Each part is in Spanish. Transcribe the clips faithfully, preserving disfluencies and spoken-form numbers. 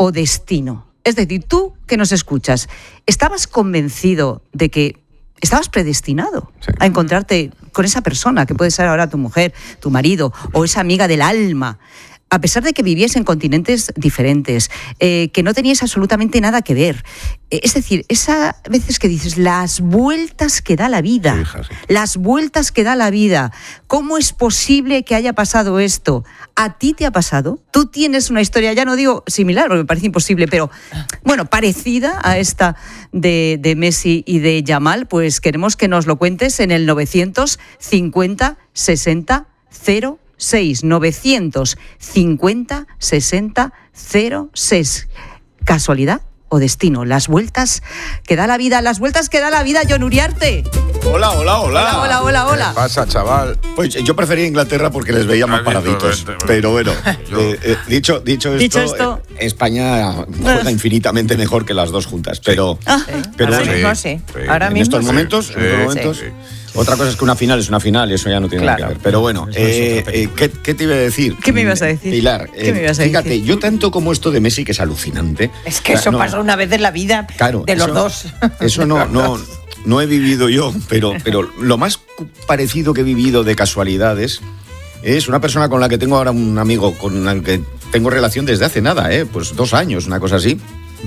o destino? Es decir, tú que nos escuchas, ¿estabas convencido de que estabas predestinado sí. a encontrarte con esa persona que puede ser ahora tu mujer, tu marido o esa amiga del alma? A pesar de que vivíais en continentes diferentes, eh, que no teníais absolutamente nada que ver. Eh, es decir, esas veces que dices, las vueltas que da la vida, sí, hija, sí. las vueltas que da la vida. ¿Cómo es posible que haya pasado esto? ¿A ti te ha pasado? Tú tienes una historia, ya no digo similar, porque me parece imposible, pero bueno, parecida a esta de, de Messi y de Yamal. Pues queremos que nos lo cuentes en el novecientos cincuenta sesenta cero seis, novecientos cincuenta sesenta cero seis. ¿Casualidad o destino? Las vueltas que da la vida, las vueltas que da la vida, Jon Uriarte. Hola, hola, hola. Hola, hola, hola, hola. ¿Qué pasa, chaval? Pues yo prefería Inglaterra porque les veía más paraditos. Pero bueno, eh, eh, dicho, dicho esto, dicho esto eh, España juega infinitamente mejor que las dos juntas. Pero, ah, pero ahora sí, mismo sí. sí. Ahora en mismo estos sí. momentos, Sí, en estos momentos sí. Otra cosa es que una final es una final y eso ya no tiene claro. nada que ver. Pero bueno, eh, eh, ¿qué, ¿qué te iba a decir? ¿Qué me ibas a decir? Pilar, ¿Qué eh, me ibas a fíjate, decir? yo tanto como esto de Messi, que es alucinante. Es que o sea, eso no, pasa una vez en la vida claro, de los eso, dos. Eso no, no, no he vivido yo, pero, pero lo más parecido que he vivido de casualidades es una persona con la que tengo ahora un amigo con el que tengo relación desde hace nada, ¿eh? Pues dos años, una cosa así.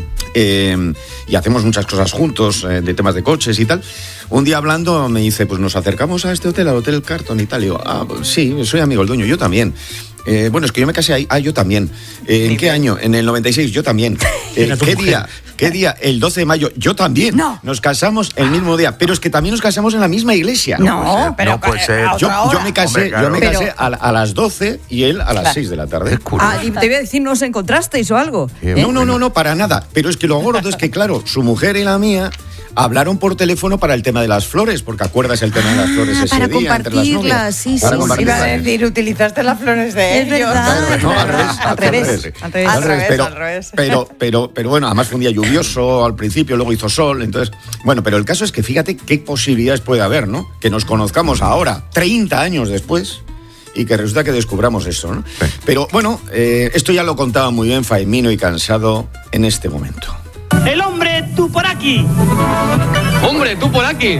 Eh, y hacemos muchas cosas juntos, eh, de temas de coches y tal. Un día hablando me dice, pues nos acercamos a este hotel, al Hotel Carton y tal. Y digo, ah, pues sí, soy amigo del dueño, yo también. Eh, bueno, es que yo me casé ahí. Ah, yo también. Eh, ¿En qué año? En el noventa y seis, yo también. Eh, ¿Qué día? ¿Qué día? El doce de mayo, yo también. No. Nos casamos el mismo día, pero es que también nos casamos en la misma iglesia. No, no pero no puede ser. Yo, yo me casé, Hombre, claro. yo me casé pero... a, a las doce y él a las claro. seis de la tarde. Ah, y te voy a decir, ¿no os encontrasteis o algo? ¿Eh? No, no, no, no, para nada. Pero es que lo gordo es que, claro, su mujer y la mía hablaron por teléfono para el tema de las flores, porque acuerdas el tema de las flores ese para día entre las novias. Sí, para sí, compartirlas. Iba a decir, utilizaste las flores de es ellos. Verdad, no, al revés, al revés, al revés, al revés, pero, al revés. Pero, pero, pero bueno, además fue un día lluvioso al principio, luego hizo sol, entonces, bueno, pero el caso es que fíjate qué posibilidades puede haber, ¿no? Que nos conozcamos ahora, treinta años después, y que resulta que descubramos eso, ¿no? Sí. Pero bueno, eh, esto ya lo contaba muy bien Faemino y Cansado en este momento. El hombre, tú por aquí. Hombre, tú por aquí.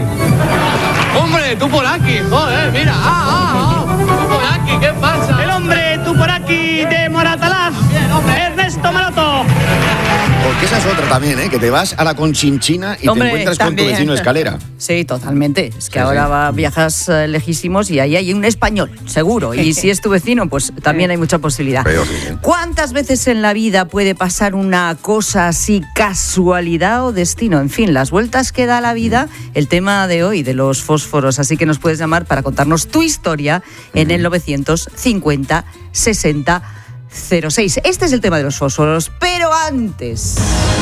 Hombre, tú por aquí. Joder, mira. Ah, ah, ah. Tú por aquí, ¿qué pasa? El hombre, tú por aquí de Moratalaz. Bien, hombre. Ernesto Maroto. Porque esa es otra también, ¿eh? Que te vas a la Conchinchina y Hombre, te encuentras también. con tu vecino Escalera. Sí, totalmente. Es que sí, ahora sí. Va, viajas uh, lejísimos y ahí hay un español, seguro. Y si es tu vecino, pues también hay mucha posibilidad. Pero, sí, sí. ¿Cuántas veces en la vida puede pasar una cosa así, casualidad o destino? En fin, las vueltas que da la vida, el tema de hoy de los fósforos. Así que nos puedes llamar para contarnos tu historia en el novecientos cincuenta sesenta cero seis. Este es el tema de los fósforos, pero antes...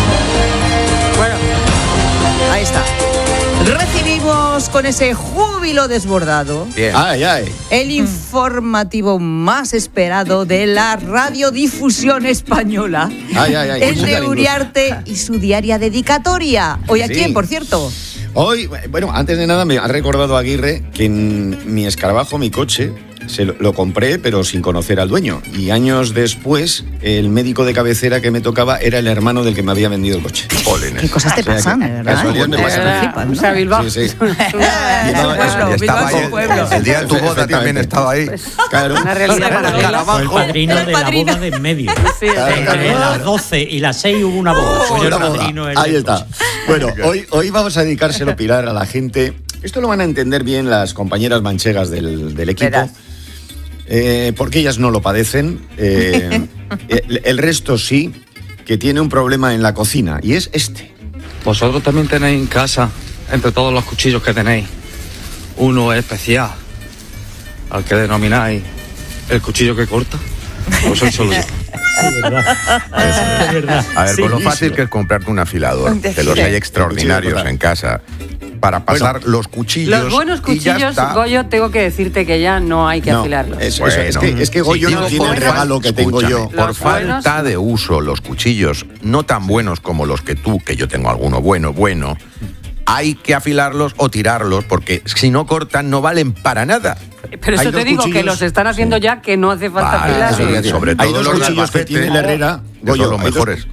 Bueno, ahí está. Recibimos con ese júbilo desbordado Bien. Ay, ay. el informativo más esperado de la radiodifusión española. Ay, ay, ay. El de Uriarte y su diaria dedicatoria. ¿Hoy a sí. quién, por cierto? Hoy, bueno, antes de nada me ha recordado Aguirre que en mi escarabajo, mi coche, se lo, lo compré pero sin conocer al dueño. Y años después, el médico de cabecera que me tocaba era el hermano del que me había vendido el coche. Qué cosas te o sea, pasan, de verdad. Casualidad me pasan. O sea, Bilbao. Sí, sí. Es un pueblo. El día de tu boda también estaba ahí. Claro. Una realidad Fue el padrino de la boda de en medio. Sí, claro, Entre claro. las doce y las seis hubo una boda. Oh, Fue el boda. padrino. El Ahí está. Bueno, hoy, hoy vamos a dedicárselo, Pilar, a la gente. Esto lo van a entender bien las compañeras manchegas del, del equipo. Verás. Eh, porque ellas no lo padecen. Eh, el, el resto sí, que tiene un problema en la cocina, y es este. Vosotros también tenéis en casa, entre todos los cuchillos que tenéis, uno especial, al que denomináis el cuchillo que corta. Pues soy solo yo. Es verdad. Es verdad. A ver, Sí, con lo listo. fácil que es comprarte un afilador, que los hay extraordinarios en casa, para pasar Bueno, los cuchillos. Los buenos y ya cuchillos, está. Goyo, tengo que decirte que ya no hay que No, afilarlos. eso, Bueno. eso, es, que, es que Goyo Sí, no digo, tiene por el regalo que tengo escúchame, yo. Por Los falta buenos- de uso, los cuchillos no tan buenos como los que tú, que yo tengo alguno bueno, bueno, hay que afilarlos o tirarlos, porque si no cortan no valen para nada. Pero Hay eso te dos digo, que cuchillos- los están haciendo ya, que no hace falta Vale, afilarlos. eso ya- sobre Hay todo dos los de cuchillos que Albacete, tiene la Herrera. que son Goyo, los hay dos- mejores.